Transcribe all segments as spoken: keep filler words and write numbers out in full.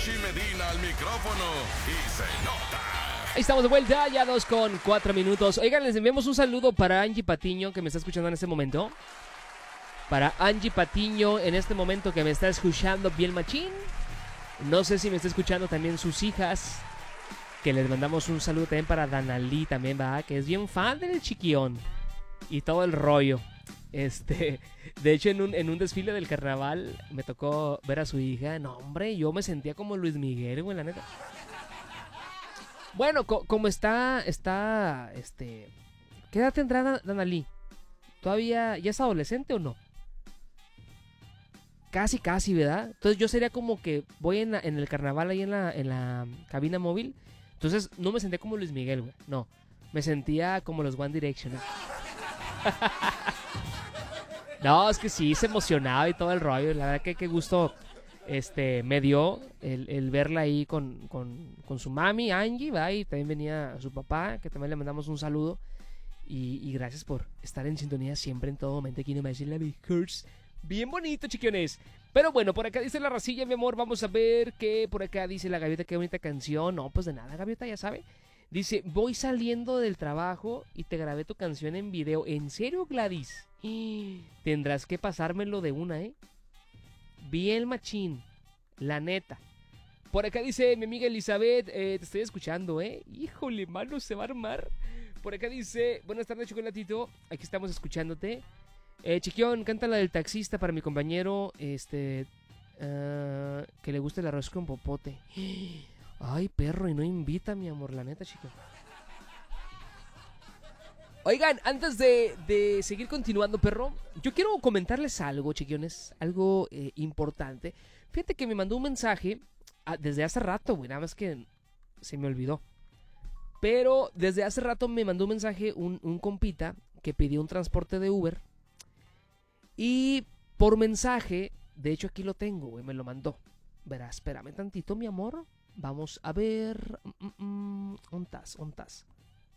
Yoshi Medina al micrófono y se nota. Ahí estamos de vuelta, ya dos con cuatro minutos. Oigan, les enviamos un saludo para Angie Patiño, que me está escuchando en este momento. Para Angie Patiño, en este momento que me está escuchando bien machín. No sé si me está escuchando también sus hijas, que les mandamos un saludo también para Danalí también, va, que es bien fan del chiquión y todo el rollo. Este, de hecho en un, en un desfile del carnaval me tocó ver a su hija. No, hombre, yo me sentía como Luis Miguel, güey, la neta. Bueno, co- como está, está, este, ¿qué edad tendrá Danalí? ¿Todavía, ya es adolescente o no? Casi, casi, ¿verdad? Entonces yo sería como que voy en, la, en el carnaval ahí en la, en la cabina móvil. Entonces no me sentía como Luis Miguel, güey. No, me sentía como los One Direction, ¿eh? No, es que sí, se emocionaba y todo el rollo. La verdad que qué gusto este, me dio el, el verla ahí con, con, con su mami, Angie, ¿va? Y también venía su papá, que también le mandamos un saludo. Y, y gracias por estar en sintonía siempre, en todo momento, aquí en Imagine La Mejors. Bien bonito, chiquiones. Pero bueno, por acá dice la racilla, mi amor. Vamos a ver qué por acá dice la Gaviota. Qué bonita canción. No, pues de nada, Gaviota, ya sabe. Dice, voy saliendo del trabajo y te grabé tu canción en video. ¿En serio, Gladys? Tendrás que pasármelo de una, ¿eh? Bien machín, la neta. Por acá dice mi amiga Elizabeth, eh, te estoy escuchando, ¿eh? Híjole, mano, se va a armar. Por acá dice, buenas tardes, chocolatito. Aquí estamos escuchándote. Eh, Chiquión, canta la del taxista para mi compañero, este, uh, que le gusta el arroz con popote. Ay, perro, y no invita, mi amor, la neta, chico. Oigan, antes de, de seguir continuando, perro, yo quiero comentarles algo, chiquiones, algo eh, importante. Fíjate que me mandó un mensaje ah, desde hace rato, güey, nada más que se me olvidó. Pero desde hace rato me mandó un mensaje un, un compita que pidió un transporte de Uber. Y por mensaje, de hecho aquí lo tengo, güey, me lo mandó. Verá, espérame tantito, mi amor. Vamos a ver. Mm, mm, ¿Ontas? ¿Ontas?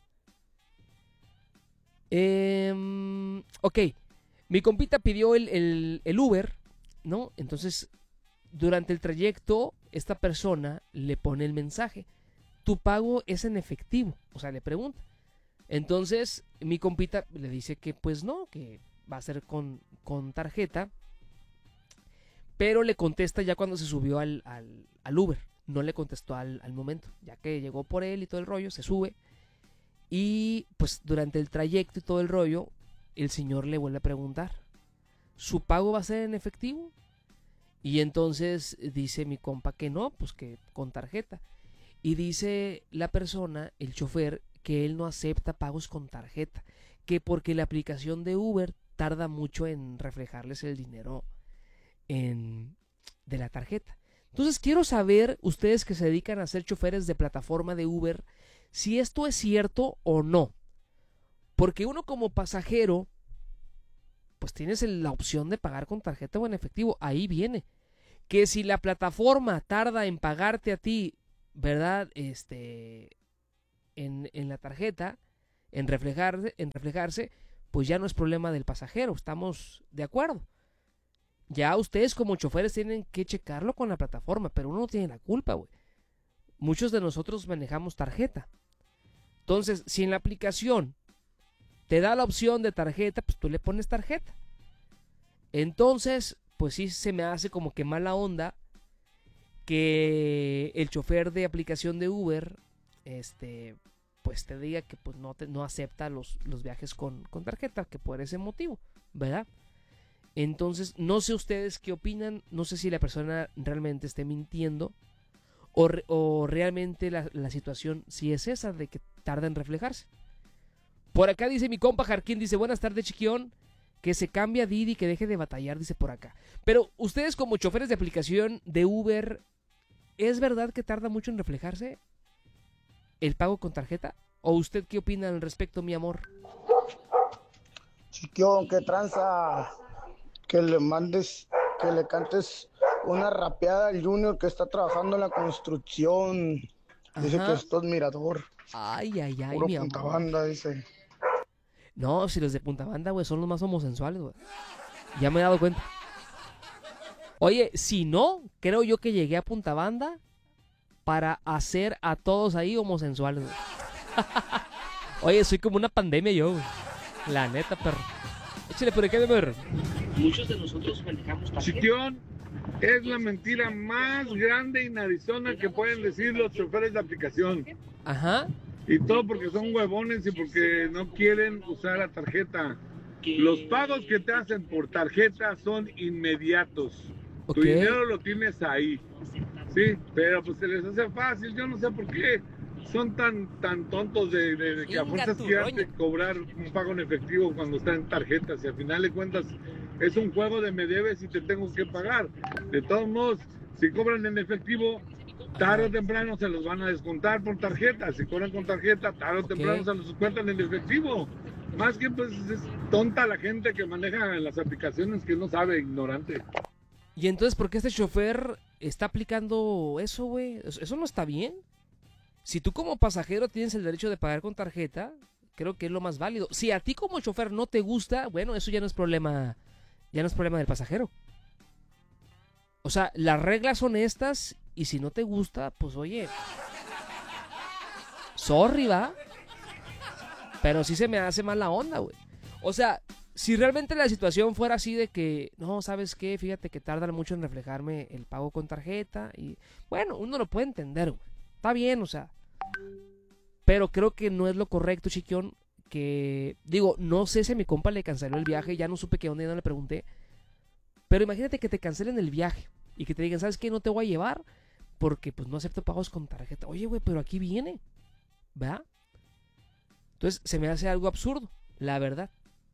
Eh, ok, mi compita pidió el, el, el Uber, ¿no? Entonces, durante el trayecto, esta persona le pone el mensaje. Tu pago es en efectivo, o sea, le pregunta. Entonces, mi compita le dice que pues no, que va a ser con, con tarjeta. Pero le contesta ya cuando se subió al, al, al Uber. No le contestó al, al momento, ya que llegó por él y todo el rollo, se sube. Y pues durante el trayecto y todo el rollo, el señor le vuelve a preguntar, ¿su pago va a ser en efectivo? Y entonces dice mi compa que no, pues que con tarjeta. Y dice la persona, el chofer, que él no acepta pagos con tarjeta, que porque la aplicación de Uber tarda mucho en reflejarles el dinero en, de la tarjeta. Entonces quiero saber, ustedes que se dedican a ser choferes de plataforma de Uber, si esto es cierto o no. Porque uno como pasajero, pues tienes la opción de pagar con tarjeta o en efectivo. Ahí viene. Que si la plataforma tarda en pagarte a ti, ¿verdad? Este, en, en la tarjeta, en reflejarse, en reflejarse, pues ya no es problema del pasajero. Estamos de acuerdo. Ya ustedes como choferes tienen que checarlo con la plataforma, pero uno no tiene la culpa, güey. Muchos de nosotros manejamos tarjeta. Entonces, si en la aplicación te da la opción de tarjeta, pues tú le pones tarjeta. Entonces, pues sí se me hace como que mala onda que el chofer de aplicación de Uber, este, pues te diga que pues no, te, no acepta los, los viajes con, con tarjeta, que por ese motivo, ¿verdad? Entonces, no sé ustedes qué opinan, no sé si la persona realmente esté mintiendo o, re, o realmente la, la situación sí es esa de que tarda en reflejarse. Por acá dice mi compa Jarquín, dice, buenas tardes, Chiquión, que se cambie a Didi, que deje de batallar, dice por acá. Pero ustedes como choferes de aplicación de Uber, ¿es verdad que tarda mucho en reflejarse el pago con tarjeta? ¿O usted qué opina al respecto, mi amor? Chiquión, qué tranza, que le mandes, que le cantes una rapeada al Junior que está trabajando en la construcción. Dice Ajá. que esto es mirador. Ay, ay, ay, Puro mi Punta amor. Banda, dice. No, si los de Punta Banda, güey, son los más homosensuales, güey. Ya me he dado cuenta. Oye, si no, creo yo que llegué a Punta Banda para hacer a todos ahí homosexuales, güey. Oye, soy como una pandemia yo, güey. La neta, perro. Échale por acá, perro. Muchos de nosotros manejamos tarjeta. Chiquión, es la mentira más grande y narizona que pueden decir los choferes de aplicación. Ajá. Y todo porque son huevones y porque no quieren usar la tarjeta. Los pagos que te hacen por tarjeta son inmediatos. Okay. Tu dinero lo tienes ahí. Sí, pero pues se les hace fácil. Yo no sé por qué son tan tan tontos de, de, de que a fuerzas quieran cobrar un pago en efectivo cuando está en tarjetas. Y al final de cuentas es un juego de me debes y te tengo que pagar. De todos modos, si cobran en efectivo, tarde o temprano se los van a descontar por tarjeta. Si cobran con tarjeta, tarde o Okay. temprano se los descuentan en efectivo. Más que pues es tonta la gente que maneja en las aplicaciones que no sabe, ignorante. Y entonces, ¿por qué este chofer está aplicando eso, güey? Eso eso no está bien. Si tú como pasajero tienes el derecho de pagar con tarjeta, creo que es lo más válido. Si a ti como chofer no te gusta, bueno, eso ya no es problema, ya no es problema del pasajero. O sea, las reglas son estas y si no te gusta, pues oye, sorry, va. Pero sí se me hace mala onda, güey. O sea, si realmente la situación fuera así de que, no, ¿sabes qué? Fíjate que tardan mucho en reflejarme el pago con tarjeta y, bueno, uno lo puede entender, güey. Está bien, o sea. Pero creo que no es lo correcto, Chiquión, que, digo, no sé si a mi compa le canceló el viaje, ya no supe qué onda, ya no le pregunté. Pero imagínate que te cancelen el viaje y que te digan, ¿sabes qué? No te voy a llevar porque, pues, no acepto pagos con tarjeta. Oye, güey, pero aquí viene, ¿verdad? Entonces, se me hace algo absurdo, la verdad.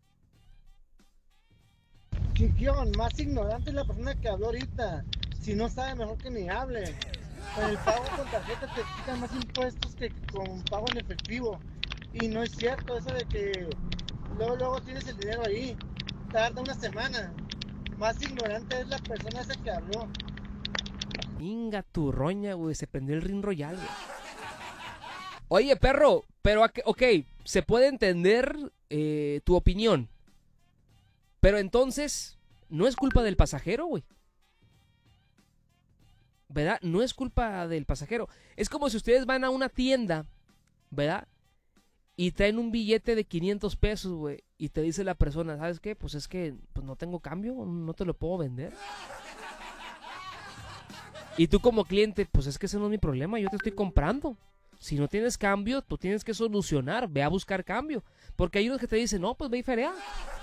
Chiquión, más ignorante es la persona que habló ahorita. Si no sabe, mejor que ni hable. Con el pago con tarjeta te quitan más impuestos que con pago en efectivo. Y no es cierto eso de que luego, luego tienes el dinero ahí. Tarda una semana. Más ignorante es la persona esa que habló. Inga tu roña, güey, se prendió el Ring Royal, güey. Oye, perro, pero, ok, se puede entender eh, tu opinión. Pero entonces, no es culpa del pasajero, güey. ¿Verdad? No es culpa del pasajero. Es como si ustedes van a una tienda, ¿verdad? Y traen un billete de quinientos pesos, güey. Y te dice la persona, ¿sabes qué? Pues es que pues no tengo cambio, no te lo puedo vender. Y tú como cliente, pues es que ese no es mi problema, yo te estoy comprando. Si no tienes cambio, tú tienes que solucionar, ve a buscar cambio. Porque hay unos que te dicen, no, pues ve y ferea.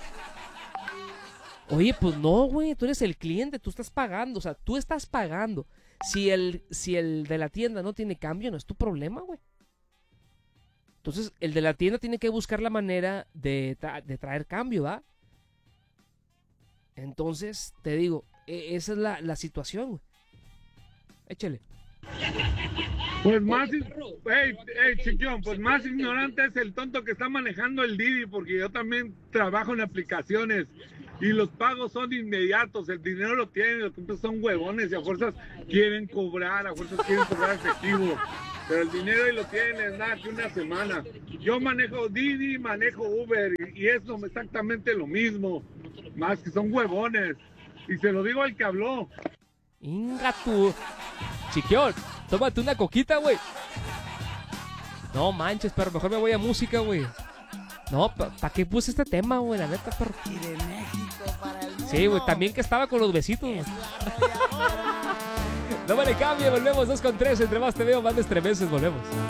Oye, pues no, güey, tú eres el cliente, tú estás pagando, o sea, tú estás pagando. Si el, si el de la tienda no tiene cambio, no es tu problema, güey. Entonces, el de la tienda tiene que buscar la manera de, tra- de traer cambio, ¿va? Entonces, te digo, e- esa es la, la situación, güey. Échale. Pues más, hey, hey, Chiquión, pues más ignorante es el tonto que está manejando el Didi, porque yo también trabajo en aplicaciones y los pagos son inmediatos, el dinero lo tienen, los tontos son huevones y a fuerzas quieren cobrar, a fuerzas quieren cobrar efectivo, pero el dinero ahí lo tienen, nada que una semana. Yo manejo Didi, manejo Uber y, y es lo- exactamente lo mismo, más que son huevones, y se lo digo al que habló. Inga tu... Chiquión, tómate una coquita, güey. No manches, pero mejor me voy a música, güey. No, ¿para pa qué puse este tema, güey? La neta, perro. Y de México para el mundo. Sí, güey, también que estaba con los besitos. Güey. No me le cambie, volvemos dos con tres. Entre más te veo, más te estremeces, volvemos.